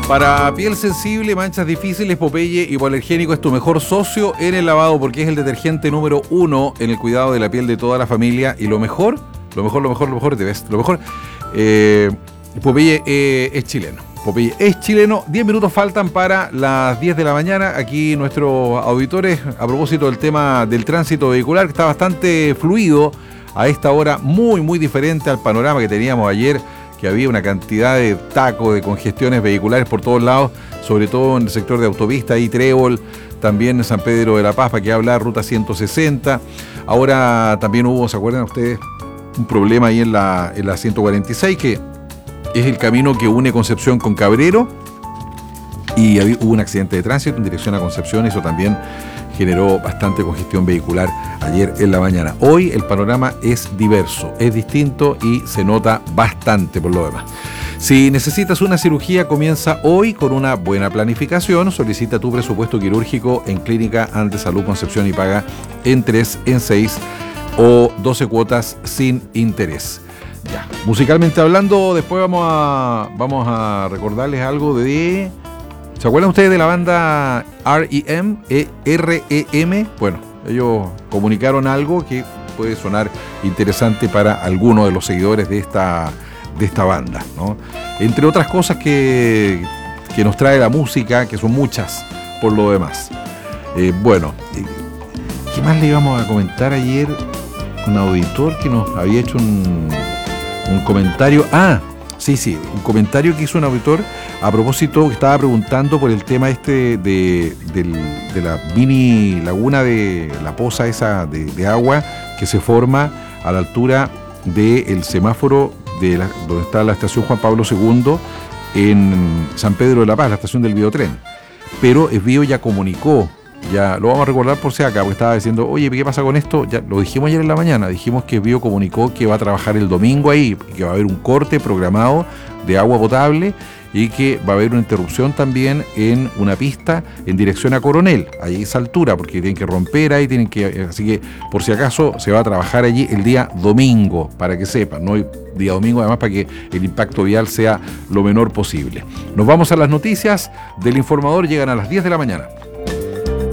Para piel sensible, manchas difíciles, Popeye Hipoalergénico es tu mejor socio en el lavado porque es el detergente número 1 en el cuidado de la piel de toda la familia. Y lo mejor, te ves, Popeye es chileno. Popeye es chileno. 10 minutos faltan para las 10 de la mañana. Aquí nuestros auditores, a propósito del tema del tránsito vehicular, que está bastante fluido a esta hora, muy diferente al panorama que teníamos ayer, que había una cantidad de tacos, de congestiones vehiculares por todos lados, sobre todo en el sector de autopista y Trébol, también en San Pedro de la Paz, para que hablar, ruta 160. Ahora también hubo, ¿se acuerdan ustedes? Un problema ahí en la 146, que es el camino que une Concepción con Cabrero, y hubo un accidente de tránsito en dirección a Concepción. Eso también generó bastante congestión vehicular ayer en la mañana. Hoy el panorama es diverso, es distinto y se nota bastante por lo demás. Si necesitas una cirugía, comienza hoy con una buena planificación. Solicita tu presupuesto quirúrgico en Clínica Andes Salud Concepción y paga en 3, en 6 o 12 cuotas sin interés. Ya, musicalmente hablando, después vamos a recordarles algo de... ¿Se acuerdan ustedes de la banda R.E.M? R.E.M? Bueno, ellos comunicaron algo que puede sonar interesante para algunos de los seguidores de esta banda, ¿no? Entre otras cosas que nos trae la música, que son muchas por lo demás. ¿Qué más le íbamos a comentar ayer? Un auditor que nos había hecho un comentario. Sí, un comentario que hizo un auditor a propósito, que estaba preguntando por el tema de la mini laguna de la poza esa de agua que se forma a la altura del semáforo donde está la estación Juan Pablo II en San Pedro de la Paz, la estación del biotren. Pero el BIO ya comunicó, ya lo vamos a recordar por si acá, porque estaba diciendo, oye, ¿qué pasa con esto? Ya lo dijimos ayer en la mañana, dijimos que BIO comunicó que va a trabajar el domingo ahí, que va a haber un corte programado de agua potable y que va a haber una interrupción también en una pista en dirección a Coronel, allí a esa altura, porque tienen que romper ahí, así que por si acaso se va a trabajar allí el día domingo, para que sepan, no hay día domingo, además para que el impacto vial sea lo menor posible. Nos vamos a las noticias del Informador, llegan a las 10 de la mañana.